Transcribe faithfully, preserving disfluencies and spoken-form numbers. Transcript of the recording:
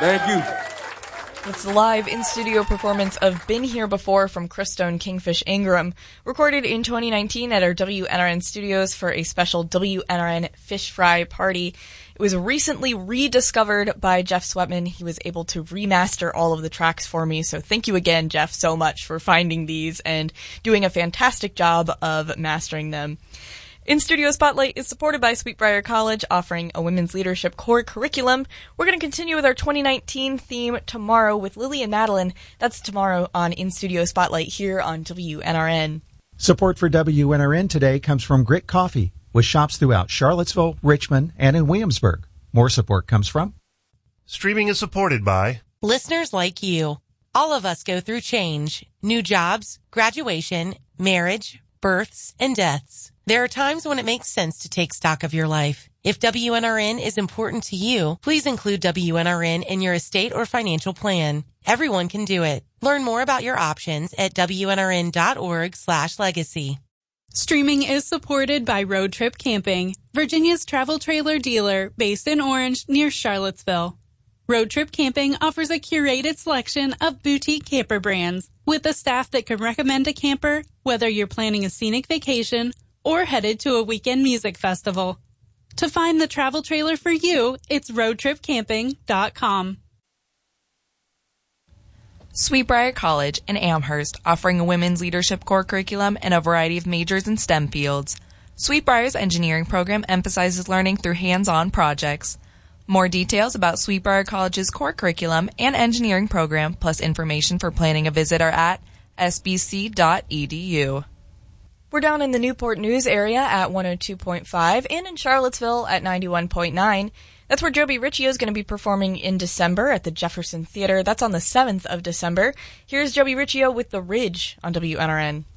Thank you. It's the live in-studio performance of Been Here Before from Christone Kingfish Ingram, recorded in twenty nineteen at our W N R N studios for a special W N R N Fish Fry party. It was recently rediscovered by Jeff Sweatman. He was able to remaster all of the tracks for me, so thank you again, Jeff, so much for finding these and doing a fantastic job of mastering them. In-Studio Spotlight is supported by Sweetbriar College, offering a women's leadership core curriculum. We're going to continue with our twenty nineteen theme tomorrow with Lily and Madeline. That's tomorrow on In-Studio Spotlight here on W N R N. Support for W N R N today comes from Grit Coffee, with shops throughout Charlottesville, Richmond, and in Williamsburg. More support comes from... Streaming is supported by... listeners like you. All of us go through change, new jobs, graduation, marriage, births, and deaths. There are times when it makes sense to take stock of your life. If W N R N is important to you, please include W N R N in your estate or financial plan. Everyone can do it. Learn more about your options at W N R N dot org slash legacy. Streaming is supported by Road Trip Camping, Virginia's travel trailer dealer based in Orange near Charlottesville. Road Trip Camping offers a curated selection of boutique camper brands with a staff that can recommend a camper, whether you're planning a scenic vacation or headed to a weekend music festival. To find the travel trailer for you, it's road trip camping dot com. Sweetbriar College in Amherst, offering a women's leadership core curriculum and a variety of majors in STEM fields. Sweetbriar's engineering program emphasizes learning through hands-on projects. More details about Sweetbriar College's core curriculum and engineering program, plus information for planning a visit, are at s b c dot e d u. We're down in the Newport News area at one oh two point five and in Charlottesville at ninety-one point nine. That's where Joby Riccio is going to be performing in December at the Jefferson Theater. That's on the seventh of December. Here's Joby Riccio with The Ridge on W N R N.